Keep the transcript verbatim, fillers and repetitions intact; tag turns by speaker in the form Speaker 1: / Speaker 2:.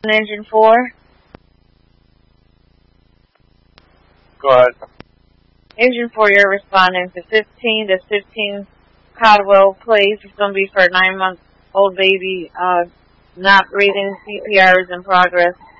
Speaker 1: Engine four.
Speaker 2: Go ahead.
Speaker 1: Engine four, you're responding to fifteen to fifteen Caldwell Place. It's going to be for a nine-month-old baby. Uh, not breathing. C P R is in progress.